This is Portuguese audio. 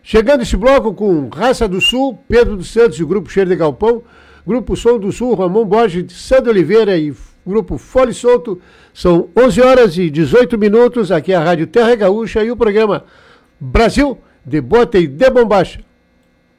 Chegando esse bloco com Raça do Sul, Pedro dos Santos e o Grupo Cheiro de Galpão, Grupo Som do Sul, Ramon Borges, Sandro Oliveira e Grupo Fole Solto. São 11 horas e 18 minutos, aqui é a Rádio Terra Gaúcha e o programa Brasil de Bota e de Bombacha.